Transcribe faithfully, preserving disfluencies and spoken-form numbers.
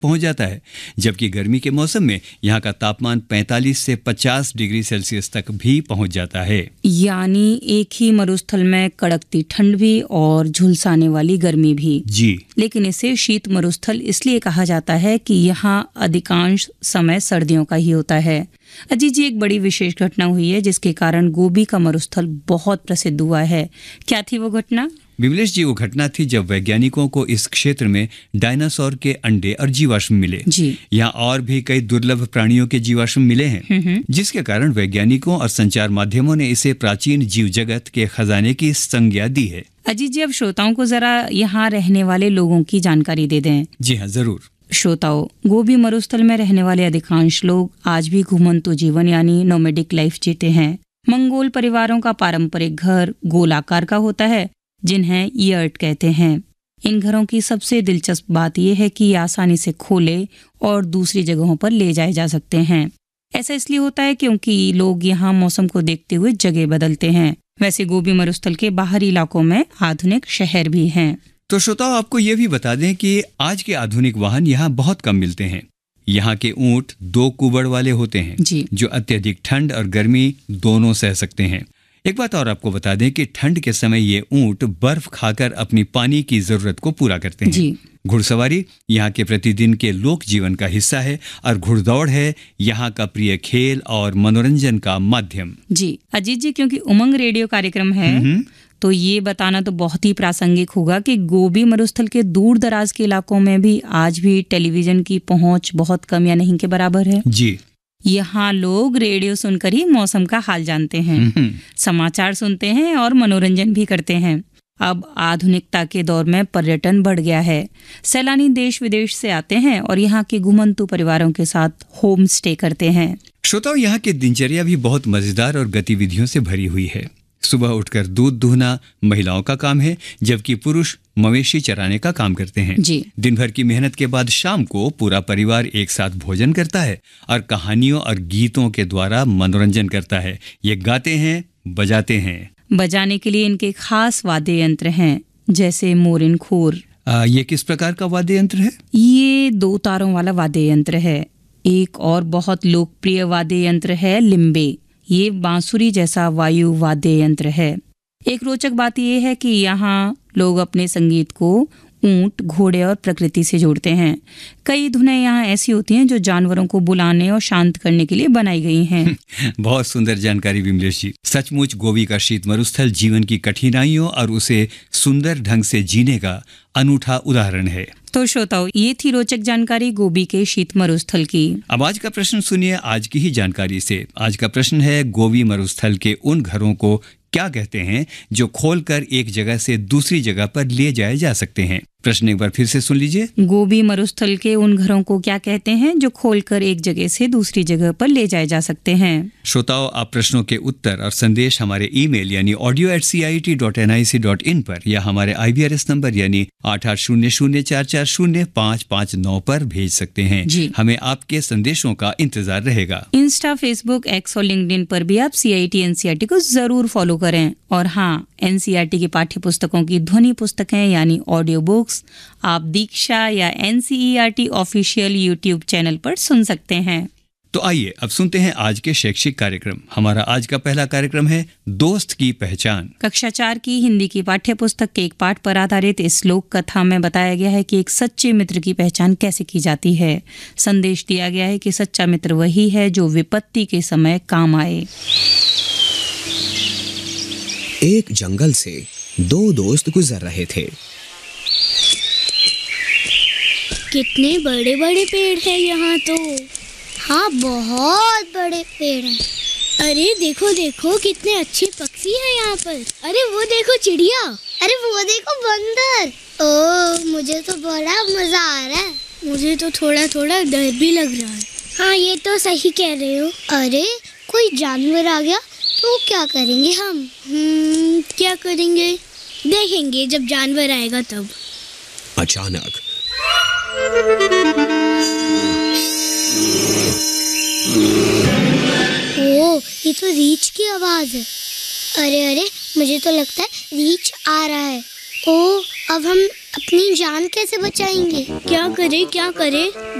पहुंच जाता है, जबकि गर्मी के मौसम में यहाँ का तापमान पैंतालीस से पचास डिग्री सेल्सियस तक भी पहुंच जाता है। यानी एक ही मरुस्थल में कड़कती ठंड भी और झुलसाने वाली गर्मी भी। जी, लेकिन इसे शीत मरुस्थल इसलिए कहा जाता है कि यहाँ अधिकांश समय सर्दियों का ही होता है। अजीत जी, एक बड़ी विशेष घटना हुई है जिसके कारण गोबी का मरुस्थल बहुत प्रसिद्ध हुआ है। क्या थी वो घटना? विमलेश जी, वो घटना थी जब वैज्ञानिकों को इस क्षेत्र में डायनासोर के अंडे और जीवाश्म मिले। जी। यहाँ और भी कई दुर्लभ प्राणियों के जीवाश्म मिले हैं, जिसके कारण वैज्ञानिकों और संचार माध्यमों ने इसे प्राचीन जीव जगत के खजाने की संज्ञा दी है। अजीत जी, अब श्रोताओं को जरा यहाँ रहने वाले लोगों की जानकारी दे दें। जी हाँ, जरूर। श्रोताओं, गोबी मरुस्थल में रहने वाले अधिकांश लोग आज भी घुमंतु जीवन यानी नोमैडिक लाइफ जीते हैं। मंगोल परिवारों का पारंपरिक घर गोलाकार का होता है, जिन्हें यर्ट कहते हैं। इन घरों की सबसे दिलचस्प बात यह है कि ये आसानी से खोले और दूसरी जगहों पर ले जाए जा सकते हैं। ऐसा इसलिए होता है क्योंकि लोग यहाँ मौसम को देखते हुए जगह बदलते हैं। वैसे गोबी मरुस्थल के बाहरी इलाकों में आधुनिक शहर भी हैं। तो श्रोताओ, आपको ये भी बता दें कि आज के आधुनिक वाहन यहाँ बहुत कम मिलते हैं। यहाँ के ऊंट दो कुबड़ वाले होते हैं, जी। जो अत्यधिक ठंड और गर्मी दोनों सह सकते हैं। एक बात और आपको बता दें कि ठंड के समय ये ऊंट बर्फ खाकर अपनी पानी की जरूरत को पूरा करते हैं। जी। घुड़सवारी यहाँ के प्रतिदिन के लोक जीवन का हिस्सा है और घुड़दौड़ है यहाँ का प्रिय खेल और मनोरंजन का माध्यम। जी अजीत जी, क्योंकि उमंग रेडियो कार्यक्रम है तो ये बताना तो बहुत ही प्रासंगिक होगा कि गोबी मरुस्थल के दूर दराज के इलाकों में भी आज भी टेलीविजन की पहुंच बहुत कम या नहीं के बराबर है। जी। यहाँ लोग रेडियो सुनकर ही मौसम का हाल जानते हैं, समाचार सुनते हैं और मनोरंजन भी करते हैं। अब आधुनिकता के दौर में पर्यटन बढ़ गया है। सैलानी देश विदेश से आते हैं और यहाँ के घुमंतु परिवारों के साथ होम स्टे करते हैं। श्रोताओ, यहाँ की दिनचर्या भी बहुत मजेदार और गतिविधियों से भरी हुई है। सुबह उठकर दूध दूहना महिलाओं का काम है, जबकि पुरुष मवेशी चराने का काम करते हैं। जी। दिन भर की मेहनत के बाद शाम को पूरा परिवार एक साथ भोजन करता है और कहानियों और गीतों के द्वारा मनोरंजन करता है। ये गाते हैं, बजाते हैं। बजाने के लिए इनके खास वाद्य यंत्र हैं, जैसे मोरिन खोर। आ, ये किस प्रकार का वाद्य यंत्र है? ये दो तारों वाला वाद्य यंत्र है। एक और बहुत लोकप्रिय वाद्य यंत्र है लिम्बे। ये बांसुरी जैसा वायु वाद्य यंत्र है। एक रोचक बात यह है कि यहाँ लोग अपने संगीत को ऊंट, घोड़े और प्रकृति से जोड़ते हैं। कई धुनें यहाँ ऐसी होती हैं जो जानवरों को बुलाने और शांत करने के लिए बनाई गई हैं। बहुत सुंदर जानकारी विमलेश जी। सचमुच गोबी का शीत मरुस्थल जीवन की कठिनाइयों और उसे सुंदर ढंग से जीने का अनूठा उदाहरण है। तो श्रोताओ, ये थी रोचक जानकारी गोबी के शीत मरुस्थल की। अब आज का प्रश्न सुनिए आज की ही जानकारी से। आज का प्रश्न है, गोबी मरुस्थल के उन घरों को क्या कहते हैं जो खोलकर एक जगह से दूसरी जगह पर ले जाए जा सकते हैं? प्रश्न एक बार फिर से सुन लीजिए। गोबी मरुस्थल के उन घरों को क्या कहते हैं जो खोलकर एक जगह से दूसरी जगह पर ले जाए जा सकते हैं? श्रोताओं, आप प्रश्नों के उत्तर और संदेश हमारे ईमेल यानी audio eight C I T dot N I C dot in पर या हमारे आई बी आर एस नंबर यानी आठ आठ शून्य शून्य चार चार शून्य पाँच पाँच नौ पर भेज सकते हैं। जी। हमें आपके संदेशों का इंतजार रहेगा। इंस्टा, फेसबुक, एक्स और लिंक्डइन पर भी आप सी I T N C R T को जरूर फॉलो करें। और हाँ, एन सी आर टी की पाठ्य पुस्तकों की ध्वनि पुस्तकें यानी ऑडियो बुक्स आप दीक्षा या N C E R T official YouTube channel पर सुन सकते हैं। तो आइए अब सुनते हैं आज के शैक्षिक कार्यक्रम। हमारा आज का पहला कार्यक्रम है दोस्त की पहचान। कक्षा चार की हिंदी की पाठ्य पुस्तक के एक पाठ पर आधारित इस लोक कथा में बताया गया है कि एक सच्चे मित्र की पहचान कैसे की जाती है। संदेश दिया गया है कि सच्चा मित्र वही है जो विपत्ति के समय काम आए। एक जंगल से दो दोस्त गुजर रहे थे। कितने बड़े बड़े पेड़ हैं यहाँ तो। हाँ, बहुत बड़े पेड़ हैं। अरे देखो देखो कितने अच्छे पक्षी हैं यहाँ पर। अरे वो देखो चिड़िया। अरे वो देखो बंदर। ओह, मुझे तो बड़ा मजा आ रहा है। मुझे तो थोड़ा थोड़ा डर भी लग रहा है। हाँ, ये तो सही कह रहे हो। अरे कोई जानवर आ गया तो क्या करेंगे हम? हम्म, क्या करेंगे देखेंगे जब जानवर आएगा तब। अचानक ओह, ये तो रीछ की आवाज है। अरे अरे, मुझे तो लगता है रीछ आ रहा है। ओह, अब हम अपनी जान कैसे बचाएंगे? क्या करे क्या करे?